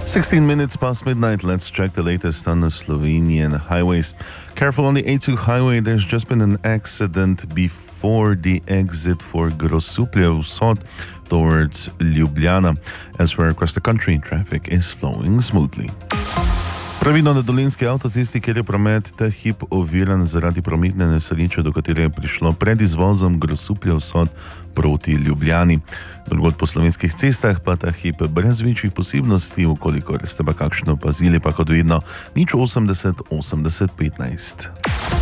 16 minutes past midnight, let's check the latest on the Slovenian highways. Careful on the A2 highway, there's just been an accident before the exit for Grosuplje Vzhod towards Ljubljana. Elsewhere across the country, traffic is flowing smoothly. Pravilno na Dolenjski avtocesti, kjer je promet ta hip oviran zaradi prometne nesreče, do katere je prišlo pred izvozom Grosuplje Vzhod proti Ljubljani. Drugod po slovenskih cestah pa ta hip brez večjih posebnosti, ukolikor ste pa kakšno opazili, pa kot vedno 080 80 15.